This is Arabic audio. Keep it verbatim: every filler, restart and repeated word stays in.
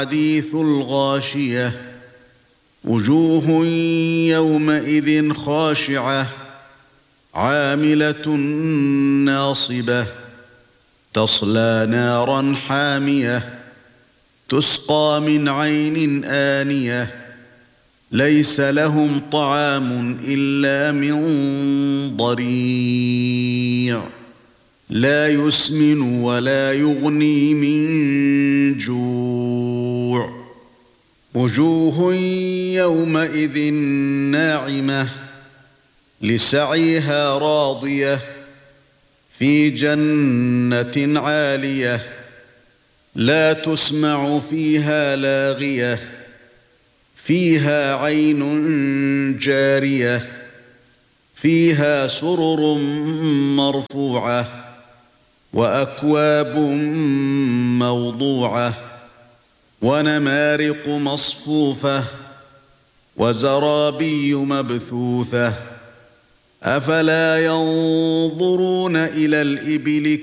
حديث الغاشية وجوه يومئذ خاشعة عاملة ناصبة تصلى نارا حامية تسقى من عين آنية ليس لهم طعام إلا من ضريع لا يسمن ولا يغني من جوع وجوه يومئذ ناعمة لسعيها راضية في جنة عالية لا تسمع فيها لاغية فيها عين جارية فيها سرر مرفوعة وأكواب موضوعة ونمارق مصفوفة وزرابي مبثوثة أفلا ينظرون إلى الإبل